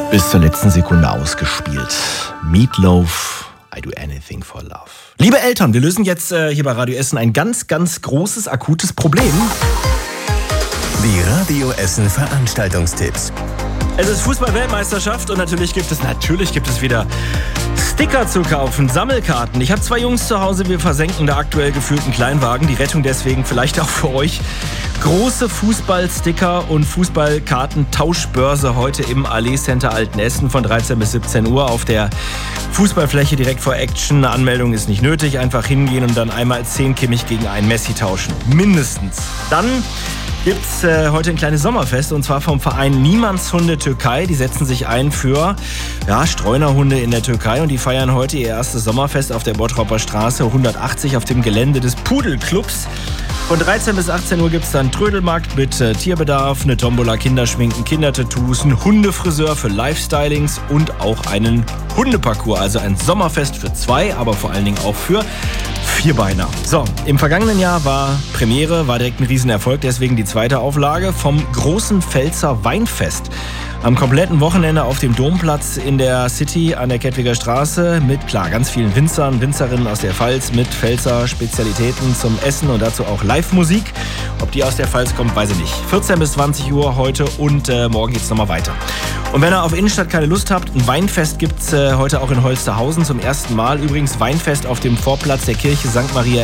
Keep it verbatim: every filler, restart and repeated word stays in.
Bis zur letzten Sekunde ausgespielt. Meatloaf, I do anything for love. Liebe Eltern, wir lösen jetzt äh, hier bei Radio Essen ein ganz, ganz großes, akutes Problem. Die Radio Essen Veranstaltungstipps. Es ist Fußball-Weltmeisterschaft und natürlich gibt es, natürlich gibt es wieder Sticker zu kaufen, Sammelkarten. Ich habe zwei Jungs zu Hause, wir versenken da aktuell gefühlten Kleinwagen. Die Rettung deswegen vielleicht auch für euch. Große Fußballsticker und Fußballkarten-Tauschbörse heute im Allee Center Altenessen von dreizehn bis siebzehn Uhr auf der Fußballfläche direkt vor Action. Eine Anmeldung ist nicht nötig, einfach hingehen und dann einmal zehn Kimmich gegen einen Messi tauschen. Mindestens. Dann gibt's äh, heute ein kleines Sommerfest und zwar vom Verein Niemandshunde Türkei. Die setzen sich ein für ja, Streunerhunde in der Türkei und die feiern heute ihr erstes Sommerfest auf der Bottropper Straße hundertachtzig auf dem Gelände des Pudelclubs. Von dreizehn bis achtzehn Uhr gibt es dann Trödelmarkt mit äh, Tierbedarf, eine Tombola, Kinderschminken, Kindertattoos, ein Hundefriseur für Lifestylings und auch einen Hundeparcours. Also ein Sommerfest für zwei, aber vor allen Dingen auch für Vierbeiner. So, im vergangenen Jahr war Premiere, war direkt ein Riesenerfolg, deswegen die zweite Auflage vom großen Pfälzer Weinfest. Am kompletten Wochenende auf dem Domplatz in der City an der Kettwiger Straße mit, klar, ganz vielen Winzern, Winzerinnen aus der Pfalz mit Pfälzer Spezialitäten zum Essen und dazu auch Live-Musik. Ob die aus der Pfalz kommt, weiß ich nicht. vierzehn bis zwanzig Uhr heute und äh, morgen geht's nochmal weiter. Und wenn ihr auf Innenstadt keine Lust habt, ein Weinfest gibt's äh, heute auch in Holsterhausen zum ersten Mal. Übrigens Weinfest auf dem Vorplatz der Kirche Sankt Maria